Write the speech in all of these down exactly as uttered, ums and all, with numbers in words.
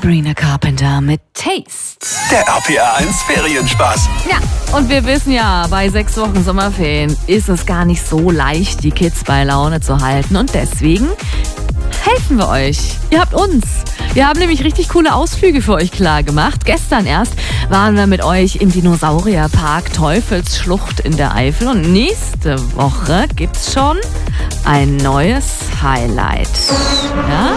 Sabrina Carpenter mit Taste. Der R P R eins Ferienspaß. Ja, und wir wissen ja, bei sechs Wochen Sommerferien ist es gar nicht so leicht, die Kids bei Laune zu halten. Und deswegen helfen wir euch. Ihr habt uns. Wir haben nämlich richtig coole Ausflüge für euch klar gemacht. Gestern erst waren wir mit euch im Dinosaurierpark Teufelsschlucht in der Eifel. Und nächste Woche gibt's schon ein neues Highlight. Ja.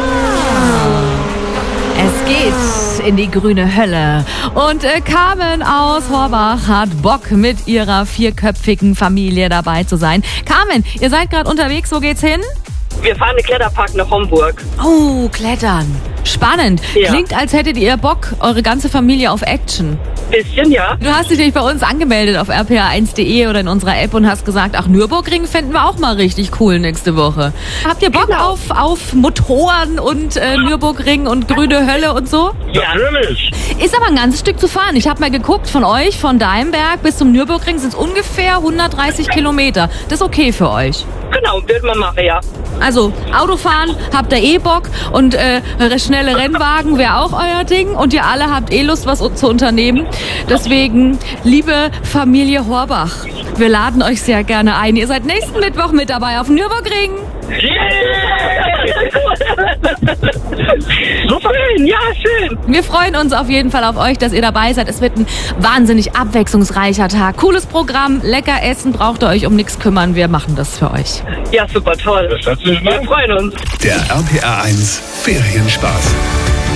Es geht in die grüne Hölle. Und äh, Carmen aus Horbach hat Bock, mit ihrer vierköpfigen Familie dabei zu sein. Carmen, ihr seid gerade unterwegs. Wo geht's hin? Wir fahren in den Kletterpark nach Homburg. Oh, Klettern. Spannend. Ja. Klingt, als hättet ihr Bock, eure ganze Familie auf Action. Bisschen, ja. Du hast dich nämlich bei uns angemeldet auf r p r eins punkt de oder in unserer App und hast gesagt, ach, Nürburgring fänden wir auch mal richtig cool nächste Woche. Habt ihr Bock Genau. auf, auf Motoren und äh, Nürburgring und grüne Hölle und so? Ja, natürlich. Ist aber ein ganzes Stück zu fahren. Ich habe mal geguckt, von euch, von Deimberg bis zum Nürburgring sind es ungefähr hundertdreißig Kilometer. Das ist okay für euch. Genau, wird man machen, ja. Also Autofahren habt ihr eh Bock und äh, schnelle Rennwagen wäre auch euer Ding und ihr alle habt eh Lust, was zu unternehmen. Deswegen, liebe Familie Horbach, wir laden euch sehr gerne ein. Ihr seid nächsten Mittwoch mit dabei auf Nürburgring. So schön, ja, schön. Wir freuen uns auf jeden Fall auf euch, dass ihr dabei seid. Es wird ein wahnsinnig abwechslungsreicher Tag. Cooles Programm, lecker essen, braucht ihr euch um nichts kümmern. Wir machen das für euch. Ja, super toll. Wir freuen uns. Der R P R eins Ferienspaß.